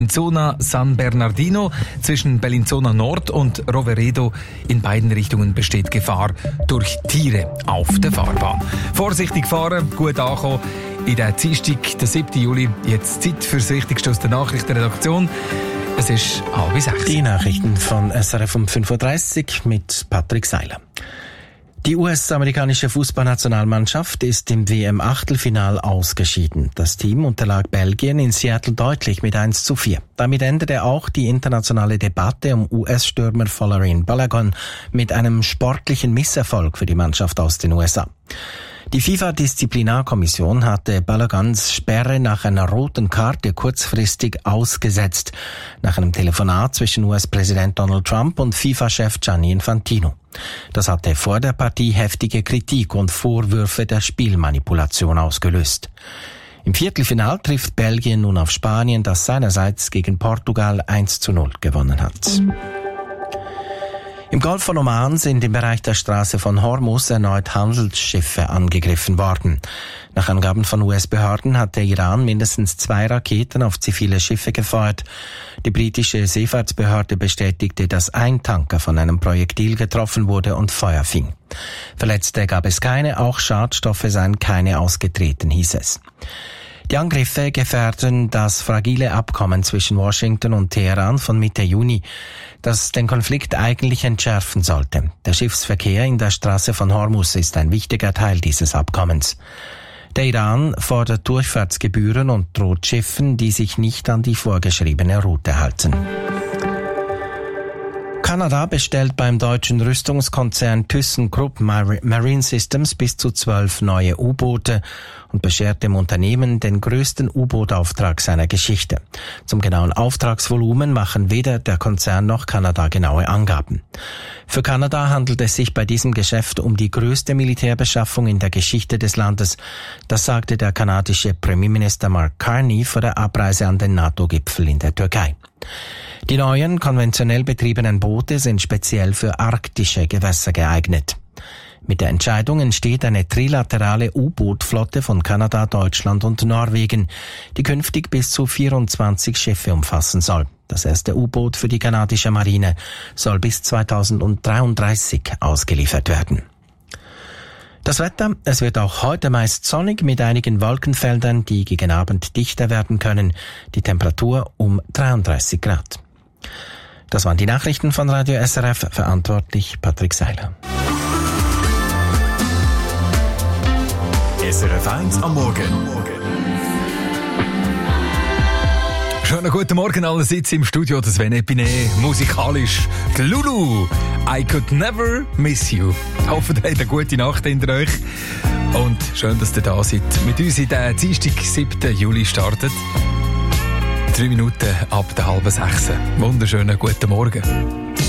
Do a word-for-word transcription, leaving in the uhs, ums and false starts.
Bellinzona San Bernardino zwischen Bellinzona Nord und Roveredo. In beiden Richtungen besteht Gefahr durch Tiere auf der Fahrbahn. Vorsichtig fahren, gut ankommen. In der Dienstag, der siebten Juli, jetzt Zeit für das Wichtigste aus der Nachrichtenredaktion. Es ist halb sechs. Die Nachrichten von S R F um fünf Uhr dreißig mit Patrick Seiler. Die U S-amerikanische Fußballnationalmannschaft ist im W M-Achtelfinal ausgeschieden. Das Team unterlag Belgien in Seattle deutlich mit eins zu vier. Damit endete auch die internationale Debatte um U S-Stürmer Folarin Balogun mit einem sportlichen Misserfolg für die Mannschaft aus den U S A. Die FIFA-Disziplinarkommission hatte Baloguns Sperre nach einer roten Karte kurzfristig ausgesetzt, nach einem Telefonat zwischen U S-Präsident Donald Trump und FIFA-Chef Gianni Infantino. Das hatte vor der Partie heftige Kritik und Vorwürfe der Spielmanipulation ausgelöst. Im Viertelfinal trifft Belgien nun auf Spanien, das seinerseits gegen Portugal eins zu null gewonnen hat. Im Golf von Oman sind im Bereich der Straße von Hormuz erneut Handelsschiffe angegriffen worden. Nach Angaben von U S-Behörden hat der Iran mindestens zwei Raketen auf zivile Schiffe gefeuert. Die britische Seefahrtsbehörde bestätigte, dass ein Tanker von einem Projektil getroffen wurde und Feuer fing. Verletzte gab es keine, auch Schadstoffe seien keine ausgetreten, hieß es. Die Angriffe gefährden das fragile Abkommen zwischen Washington und Teheran von Mitte Juni, das den Konflikt eigentlich entschärfen sollte. Der Schiffsverkehr in der Straße von Hormuz ist ein wichtiger Teil dieses Abkommens. Der Iran fordert Durchfahrtsgebühren und droht Schiffen, die sich nicht an die vorgeschriebene Route halten. Kanada bestellt beim deutschen Rüstungskonzern ThyssenKrupp Marine Systems bis zu zwölf neue U-Boote und beschert dem Unternehmen den größten U-Boot-Auftrag seiner Geschichte. Zum genauen Auftragsvolumen machen weder der Konzern noch Kanada genaue Angaben. Für Kanada handelt es sich bei diesem Geschäft um die größte Militärbeschaffung in der Geschichte des Landes. Das sagte der kanadische Premierminister Mark Carney vor der Abreise an den NATO-Gipfel in der Türkei. Die neuen, konventionell betriebenen Boote sind speziell für arktische Gewässer geeignet. Mit der Entscheidung entsteht eine trilaterale U-Boot-Flotte von Kanada, Deutschland und Norwegen, die künftig bis zu vierundzwanzig Schiffe umfassen soll. Das erste U-Boot für die kanadische Marine soll bis zweitausenddreiunddreißig ausgeliefert werden. Das Wetter, es wird auch heute meist sonnig mit einigen Wolkenfeldern, die gegen Abend dichter werden können. Die Temperatur um dreiunddreißig Grad. Das waren die Nachrichten von Radio S R F, verantwortlich Patrick Seiler. S R F eins am Morgen. Schönen guten Morgen allerseits im Studio, das Sven Epine, musikalisch die Lulu. I could never miss you. Ich hoffe, ihr habt eine gute Nacht hinter euch. Und schön, dass ihr da seid. Mit uns in den Dienstag, siebten Juli startet. Drei Minuten ab der halben sechs. Wunderschönen guten Morgen.